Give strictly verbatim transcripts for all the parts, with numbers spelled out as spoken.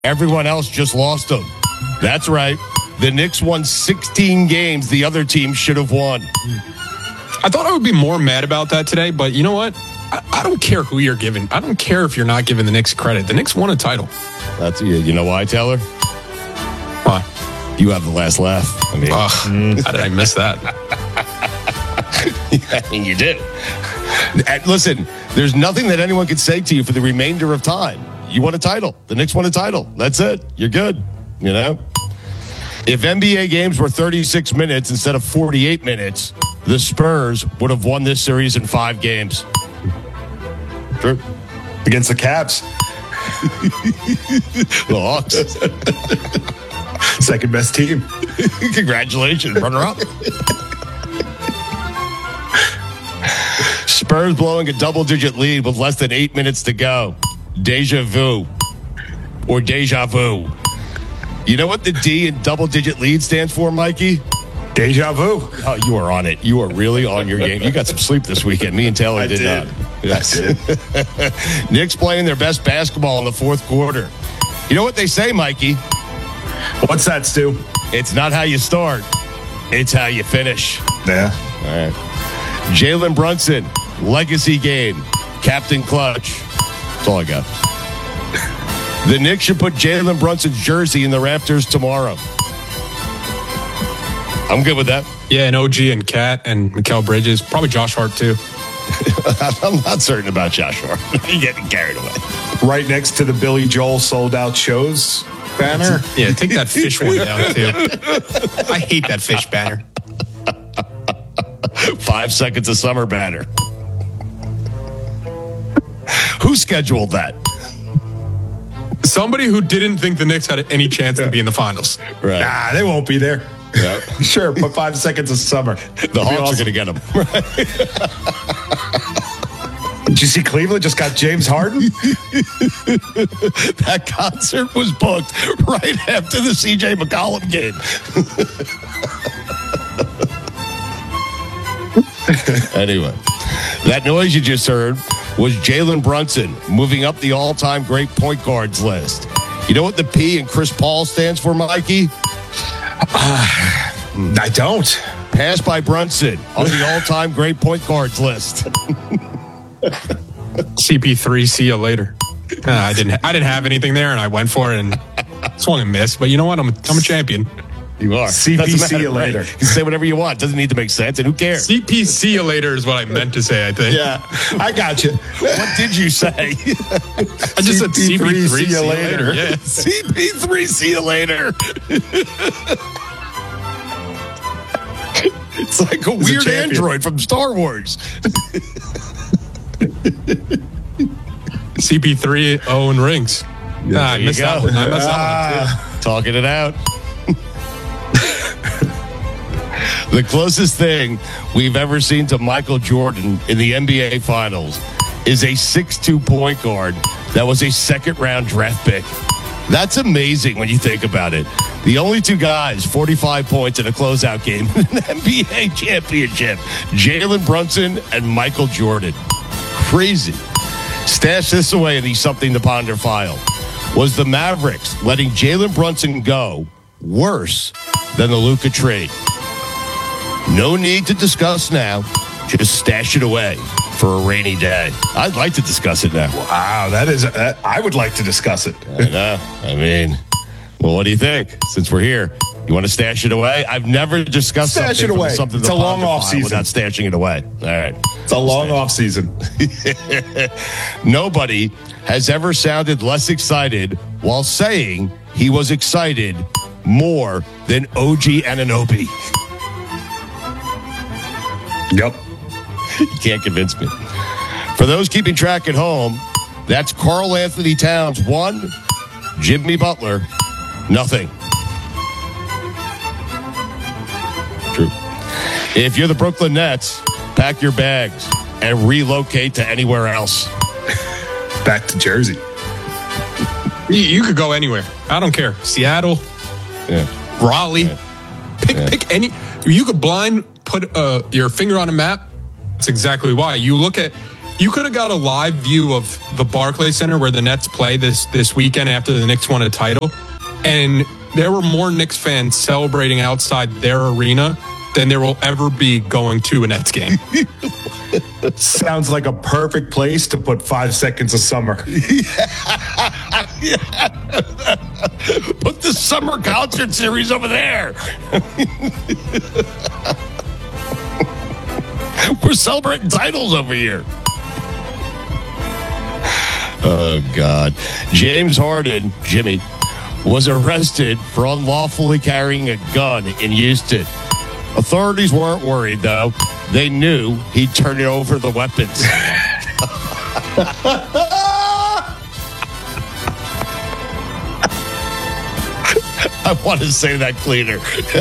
Everyone else just lost them. That's right. The Knicks won sixteen games the other team should have won. I thought I would be more mad about that today, but you know what? I, I don't care who you're giving. I don't care if you're not giving the Knicks credit. The Knicks won a title. That's you know why, Taylor? Why? You have the last laugh. I mean, uh, mm. How did I miss that? I mean, you did. And listen, there's nothing that anyone can say to you for the remainder of time. You won a title. The Knicks won a title. That's it. You're good. You know? If N B A games were thirty-six minutes instead of forty-eight minutes, the Spurs would have won this series in five games. True. Against the Cavs. The Hawks. Second best team. Congratulations, runner-up. Spurs blowing a double-digit lead with less than eight minutes to go. Deja vu. Or deja vu. You know what the D in double-digit lead stands for, Mikey? Deja vu. Oh, you are on it. You are really on your game. You got some sleep this weekend. Me and Taylor I did, did not. Yes. I did. Knicks playing their best basketball in the fourth quarter. You know what they say, Mikey? What's that, Stu? It's not how you start. It's how you finish. Yeah. All right. Jalen Brunson, legacy game. Captain Clutch. That's all I got. The Knicks should put Jalen Brunson's jersey in the rafters tomorrow. I'm good with that. Yeah, and O G and Cat and Mikal Bridges. Probably Josh Hart, too. I'm not certain about Josh Hart. You're getting carried away. Right next to the Billy Joel sold out shows banner. Yeah, take that fish one down, too. I hate that fish banner. Five seconds of summer banner. Who scheduled that? Somebody who didn't think the Knicks had any chance to be in the finals. Right. Nah, they won't be there. Yeah. Sure, put five seconds of summer. The Hawks awesome. Are going to get them. Did you see Cleveland just got James Harden? That concert was booked right after the C J McCollum game. Anyway, that noise you just heard was Jalen Brunson moving up the all-time great point guards list. You know what the P in Chris Paul stands for, Mikey? Uh, I don't. Passed by Brunson on the all-time great point guards list. C P three, see you later. Uh, I didn't. I didn't have anything there, and I went for it and swung and missed. But you know what? I'm a, I'm a champion. You are. C P see you later. Right? You can say whatever you want. Doesn't need to make sense, and who cares? C P see you later is what I meant to say, I think. Yeah, I got you. What did you say? I just said C P three, see you later. later. Yeah. C P three, see you later. It's like a He's weird a android from Star Wars. C P three, Owen rings. Yeah, ah, I missed go. that one. I missed ah, that one too. Talking it out. The closest thing we've ever seen to Michael Jordan in the N B A Finals is a six two point guard that was a second-round draft pick. That's amazing when you think about it. The only two guys, forty-five points in a closeout game in an N B A championship, Jalen Brunson and Michael Jordan. Crazy. Stash this away in the Something to Ponder file. Was the Mavericks letting Jalen Brunson go worse than the Luka trade? No need to discuss now. Just stash it away for a rainy day. I'd like to discuss it now. Wow, that is. Uh, I would like to discuss it. I know. I mean, well, what do you think? Since we're here, you want to stash it away? I've never discussed stash something it away. Something it's a long off season without stashing it away. All right, it's a long off season. Nobody has ever sounded less excited while saying he was excited more than O G Anunoby. Yep. You can't convince me. For those keeping track at home, that's Karl Anthony Towns, one. Jimmy Butler, nothing. True. If you're the Brooklyn Nets, pack your bags and relocate to anywhere else. Back to Jersey. You, you could go anywhere. I don't care. Seattle, yeah. Raleigh. Yeah. Pick, yeah. pick any. You could blind put uh, your finger on a map. That's exactly why. You look at you could have got a live view of the Barclays Center where the Nets play this this weekend after the Knicks won a title, and there were more Knicks fans celebrating outside their arena than there will ever be going to a Nets game. Sounds like a perfect place to put five seconds of summer. Yeah. Put the summer concert series over there. We're celebrating titles over here. Oh, God. James Harden, Jimmy, was arrested for unlawfully carrying a gun in Houston. Authorities weren't worried, though. They knew he'd turn it over the weapons. I want to say that cleaner.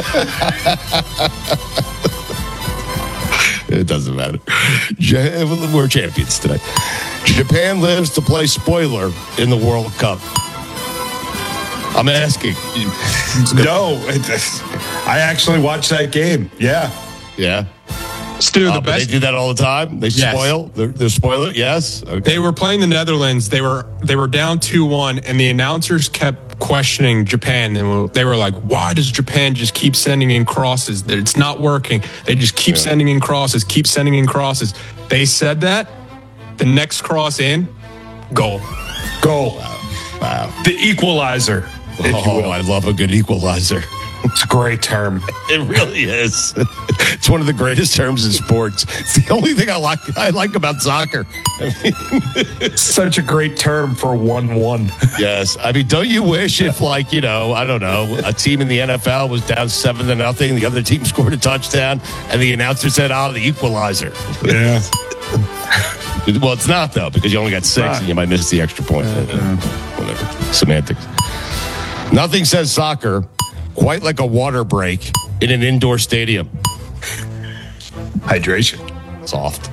It doesn't matter. We're champions today. Japan lives to play spoiler in the World Cup. I'm asking. No, I actually watched that game. Yeah. Yeah. Stu, the Uh, but best. they do that all the time. They Yes. spoil. They're, they're spoiler. Yes. Okay. They were playing the Netherlands. They were they were down two one, and the announcers kept questioning Japan. And they were like, "Why does Japan just keep sending in crosses? That it's not working. They just keep Yeah. sending in crosses, keep sending in crosses." They said that. The next cross in, goal. Goal. Wow. The equalizer. If you Oh, will. I love a good equalizer. It's a great term. It really is. It's one of the greatest terms in sports. It's the only thing I like. I like about soccer. Such a great term for one one. Yes, I mean, don't you wish if, like, you know, I don't know, a team in the N F L was down seven to nothing, the other team scored a touchdown, and the announcer said, "Oh, the equalizer." Yeah. Well, it's not though, because you only got six, Right. and you might miss the extra point. Whatever, semantics. Nothing says soccer quite like a water break in an indoor stadium. Hydration. Soft.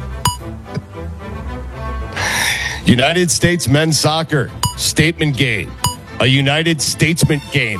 United States men's soccer statement game. A United Statesman game.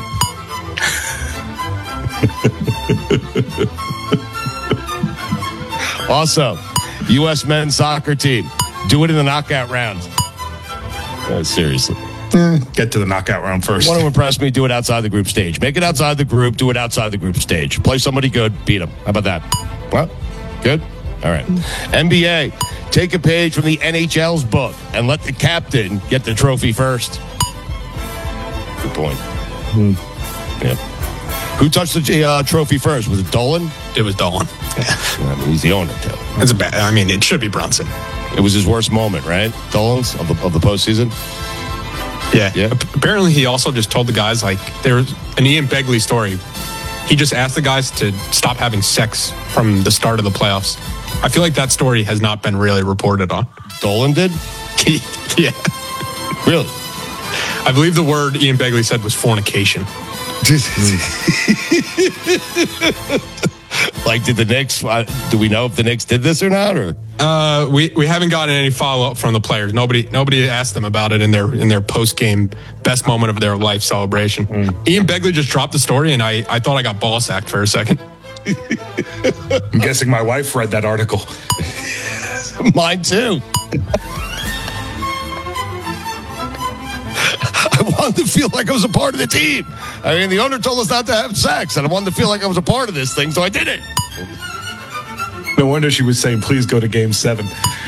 Also, U S men's soccer team. Do it in the knockout round. Uh, seriously. Get to the knockout round first. Want to impress me? Do it outside the group stage. Make it outside the group. Do it outside the group stage. Play somebody good. Beat them. How about that? What? Good? All right. N B A. Take a page from the N H L's book and let the captain get the trophy first. Good point. Hmm. Yeah. Who touched the uh, trophy first? Was it Dolan? It was Dolan. I mean, he's the owner, too. It's a bad. I mean, it should be Brunson. It was his worst moment, right? Dolan's of the, of the postseason? Yeah. Yeah. Ap- Apparently, he also just told the guys, like, there's an Ian Begley story. He just asked the guys to stop having sex from the start of the playoffs. I feel like that story has not been really reported on. Dolan did? Yeah. Really? I believe the word Ian Begley said was fornication. Like, did the Knicks, uh, do we know if the Knicks did this or not? Or Uh, we, we haven't gotten any follow up from the players. Nobody nobody asked them about it in their in their post game best moment of their life celebration. Mm. Ian Begley just dropped the story, and I, I thought I got ball sacked for a second. I'm guessing my wife read that article. Mine too. I wanted to feel like I was a part of the team. I mean, the owner told us not to have sex, and I wanted to feel like I was a part of this thing, so I did it. No wonder she was saying, please go to game seven.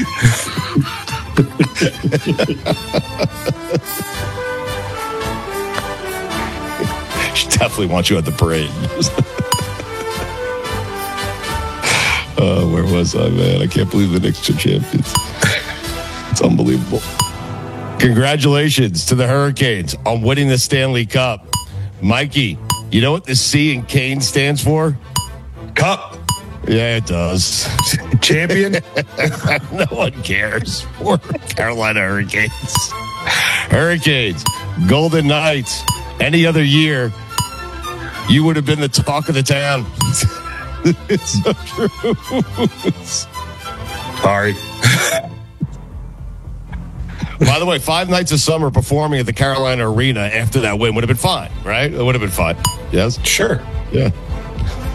She definitely wants you at the parade. Oh, where was I, man? I can't believe the Knicks are champions. It's unbelievable. Congratulations to the Hurricanes on winning the Stanley Cup. Mikey, you know what the C in Kane stands for? Cup. Yeah, it does. Champion. No one cares. Poor Carolina Hurricanes. Hurricanes, Golden Knights. Any other year, you would have been the talk of the town. It's so true. Sorry. By the way, Five Nights of Summer performing at the Carolina Arena after that win would have been fine, right? It would have been fine. Yes? Sure. Yeah.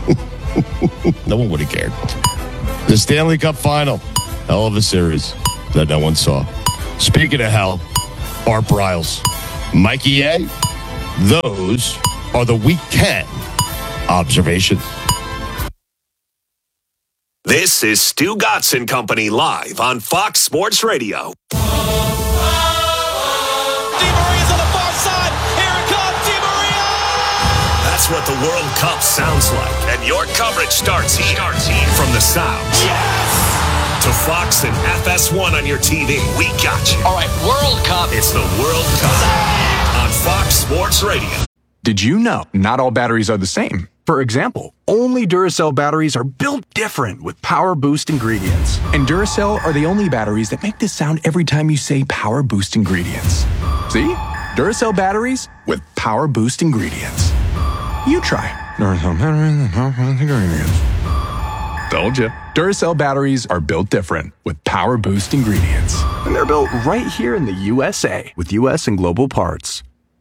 No one would have cared. The Stanley Cup final. Hell of a series. that no one saw. Speaking of hell, Art Briles, Mikey A, those are the weekend observations. This is Stu Gotson Company live on Fox Sports Radio. Di Maria's on the far side. Here it comes, Di Maria! That's what the World Cup sounds like. And your coverage starts here. Starts here. From the sounds. Yes! To Fox and F S one on your T V. We got you. All right, World Cup. It's the World Cup on Fox Sports Radio. Did you know not all batteries are the same? For example, only Duracell batteries are built different with Power Boost ingredients. And Duracell are the only batteries that make this sound every time you say Power Boost ingredients. See? Duracell batteries with Power Boost ingredients. You try. Duracell batteries with Power Boost ingredients. Told you. Duracell batteries are built different with Power Boost ingredients. And they're built right here in the U S A with U S and global parts.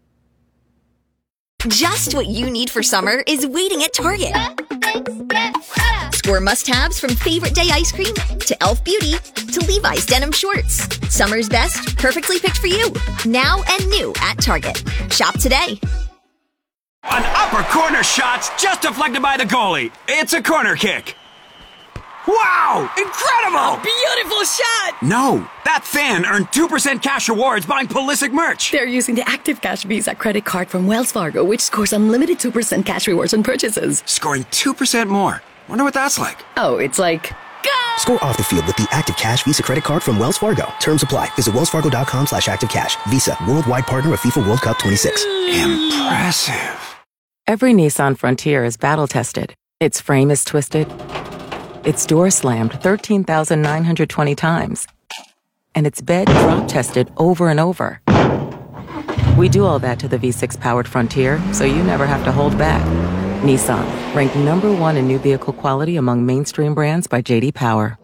Just what you need for summer is waiting at Target. Score must-haves from Favorite Day ice cream to e l f Beauty to Levi's denim shorts. Summer's best, perfectly picked for you. Now and new at Target. Shop today. An upper corner shot's just deflected by the goalie. It's a corner kick. Wow! Incredible! Beautiful shot! No, that fan earned two percent cash rewards buying Pulisic merch. They're using the Active Cash Visa credit card from Wells Fargo, which scores unlimited two percent cash rewards on purchases. Scoring two percent more. Wonder what that's like. Oh, it's like... Go! Score off the field with the Active Cash Visa credit card from Wells Fargo. Terms apply. Visit wellsfargo.com slash active cash. Visa, worldwide partner of FIFA World Cup twenty-six. Impressive. Every Nissan Frontier is battle-tested. Its frame is twisted. Its door slammed thirteen thousand nine hundred twenty times. And its bed drop-tested over and over. We do all that to the V six powered Frontier, so you never have to hold back. Nissan, ranked number one in new vehicle quality among mainstream brands by J D Power.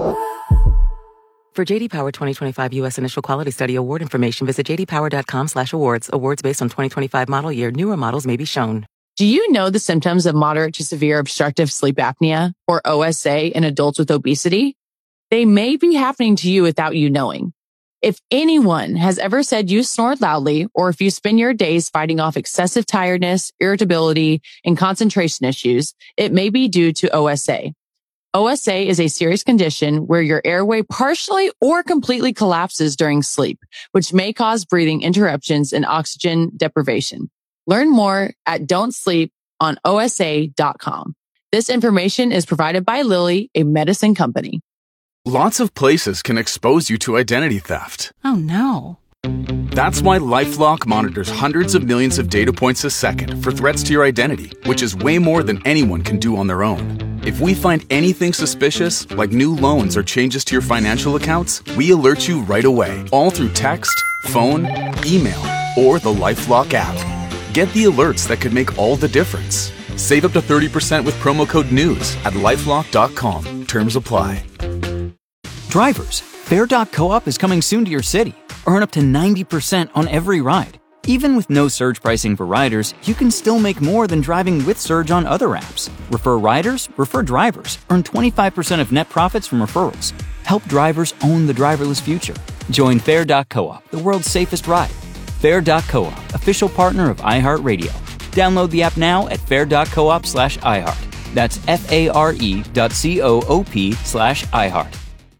For J D Power twenty twenty-five U S Initial Quality Study Award information, visit jdpower.com slash awards. Awards based on twenty twenty-five model year. Newer models may be shown. Do you know the symptoms of moderate to severe obstructive sleep apnea, or O S A, in adults with obesity? They may be happening to you without you knowing. If anyone has ever said you snore loudly, or if you spend your days fighting off excessive tiredness, irritability, and concentration issues, it may be due to O S A. O S A is a serious condition where your airway partially or completely collapses during sleep, which may cause breathing interruptions and oxygen deprivation. Learn more at don't sleep on O S A dot com. This information is provided by Lilly, a medicine company. Lots of places can expose you to identity theft. Oh no. That's why LifeLock monitors hundreds of millions of data points a second for threats to your identity, which is way more than anyone can do on their own. If we find anything suspicious, like new loans or changes to your financial accounts, we alert you right away, all through text, phone, email, or the LifeLock app. Get the alerts that could make all the difference. Save up to thirty percent with promo code NEWS at lifelock dot com. Terms apply. Drivers, Fair dot coop is coming soon to your city. Earn up to ninety percent on every ride. Even with no surge pricing for riders, you can still make more than driving with Surge on other apps. Refer riders, refer drivers. Earn twenty-five percent of net profits from referrals. Help drivers own the driverless future. Join Fair dot coop, the world's safest ride. Fair dot coop, official partner of iHeartRadio. Download the app now at fair dot coop slash iHeart. That's F-A-R-E dot C-O-O-P slash iHeart.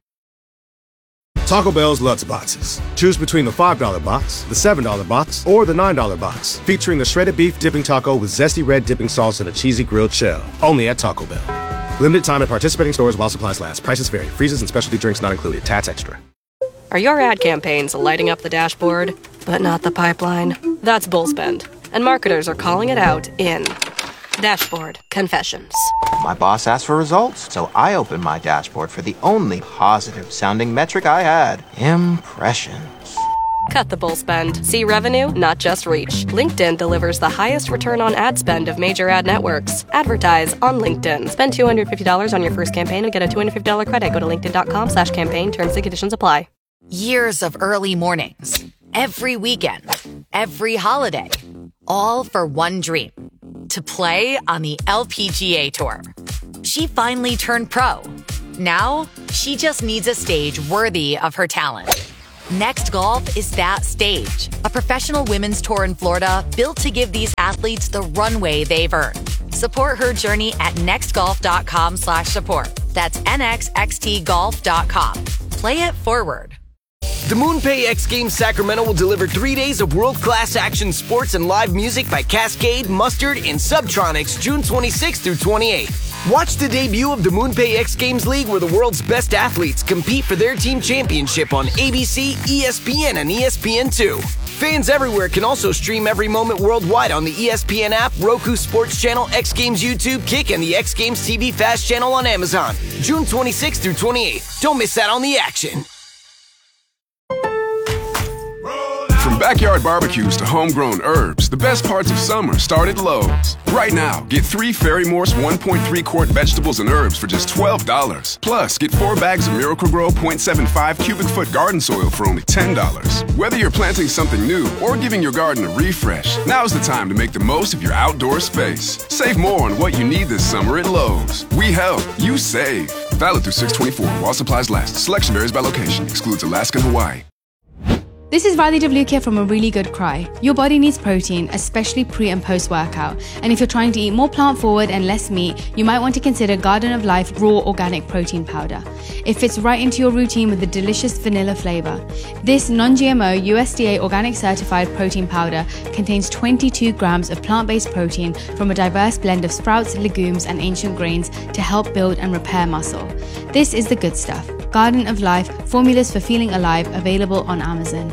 Taco Bell's Lutz Boxes. Choose between the five dollar box, the seven dollar box, or the nine dollar box, featuring the shredded beef dipping taco with zesty red dipping sauce and a cheesy grilled shell. Only at Taco Bell. Limited time at participating stores while supplies last. Prices vary. Freezes and specialty drinks not included. Tats extra. Are your ad campaigns lighting up the dashboard, but not the pipeline? That's Bullspend, and marketers are calling it out in Dashboard Confessions. My boss asked for results, so I opened my dashboard for the only positive-sounding metric I had. Impressions. Cut the bull spend. See revenue, not just reach. LinkedIn delivers the highest return on ad spend of major ad networks. Advertise on LinkedIn. Spend two hundred fifty dollars on your first campaign and get a two hundred fifty dollars credit. Go to linkedin.com slash campaign. Terms and conditions apply. Years of early mornings. Every weekend. Every holiday. All for one dream. To play on the L P G A Tour. She finally turned pro. Now, she just needs a stage worthy of her talent. Next Golf is that stage. A professional women's tour in Florida built to give these athletes the runway they've earned. Support her journey at nextgolf.com slash support. That's N X X T golf dot com. Play it forward. The MoonPay X Games Sacramento will deliver three days of world-class action sports and live music by Cascade, Mustard, and Subtronics June twenty-sixth through twenty-eighth. Watch the debut of the MoonPay X Games League where the world's best athletes compete for their team championship on A B C, E S P N, and E S P N two. Fans everywhere can also stream every moment worldwide on the E S P N app, Roku Sports Channel, X Games YouTube, Kick, and the X Games T V Fast channel on Amazon. June twenty-sixth through twenty-eighth. Don't miss out on the action. From backyard barbecues to homegrown herbs, the best parts of summer start at Lowe's. Right now, get three Ferry Morse one point three quart vegetables and herbs for just twelve dollars. Plus, get four bags of Miracle-Gro point seven five cubic foot garden soil for only ten dollars. Whether you're planting something new or giving your garden a refresh, now's the time to make the most of your outdoor space. Save more on what you need this summer at Lowe's. We help, you save. Valid through six twenty-four while supplies last. Selection varies by location. Excludes Alaska and Hawaii. This is Riley Devlukia from A Really Good Cry. Your body needs protein, especially pre and post workout. And if you're trying to eat more plant forward and less meat, you might want to consider Garden of Life Raw Organic Protein Powder. It fits right into your routine with a delicious vanilla flavor. This non-G M O U S D A organic certified protein powder contains twenty-two grams of plant-based protein from a diverse blend of sprouts, legumes, and ancient grains to help build and repair muscle. This is the good stuff. Garden of Life, formulas for feeling alive, available on Amazon.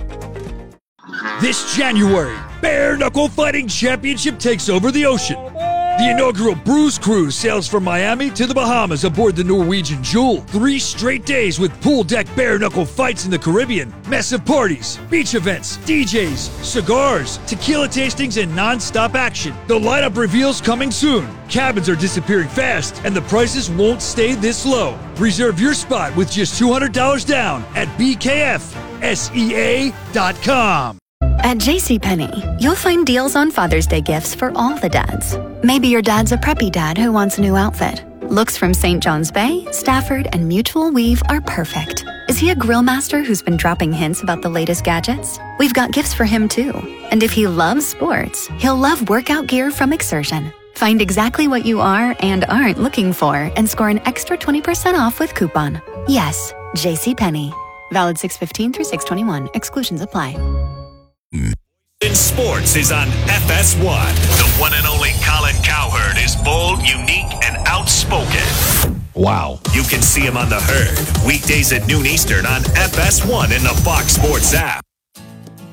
This January, Bare Knuckle Fighting Championship takes over the ocean. The inaugural Bruise Cruise sails from Miami to the Bahamas aboard the Norwegian Jewel. Three straight days with pool deck bare knuckle fights in the Caribbean, massive parties, beach events, D Js, cigars, tequila tastings, and non-stop action. The lineup reveals coming soon. Cabins are disappearing fast, and the prices won't stay this low. Reserve your spot with just two hundred dollars down at B K F S E A dot com. At JCPenney, you'll find deals on Father's Day gifts for all the dads. Maybe your dad's a preppy dad who wants a new outfit. Looks from Saint John's Bay, Stafford, and Mutual Weave are perfect. Is he a grill master who's been dropping hints about the latest gadgets? We've got gifts for him too. And if he loves sports, he'll love workout gear from Exertion. Find exactly what you are and aren't looking for and score an extra twenty percent off with coupon. Yes, JCPenney. Valid six fifteen through six twenty-one. Exclusions apply. In sports is on F S one. The one and only Colin Cowherd is bold, unique, and outspoken. Wow. You can see him on The Herd, weekdays at noon Eastern on F S one in the Fox Sports app.